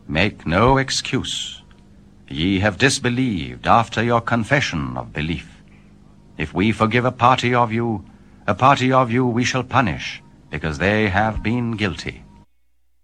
Make no excuse. Ye have disbelieved after your confession of belief. If we forgive a party of you we shall punish, because they have been guilty.